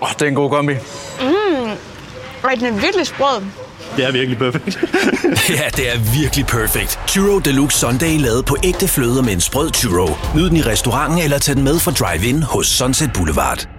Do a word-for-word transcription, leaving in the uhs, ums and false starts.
oh, det er en god kombi. Mm. Ej, den er virkelig sprød. Det er virkelig perfekt. Ja, det er virkelig perfekt. Churro Deluxe Sundae lavet på ægte fløde med en sprød churro. Nyd den i restauranten eller tag den med fra drive-in hos Sunset Boulevard.